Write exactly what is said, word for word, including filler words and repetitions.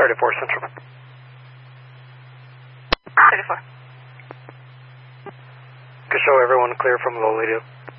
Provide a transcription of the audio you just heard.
thirty-four Central. thirty-four. Could show everyone clear from Lolita.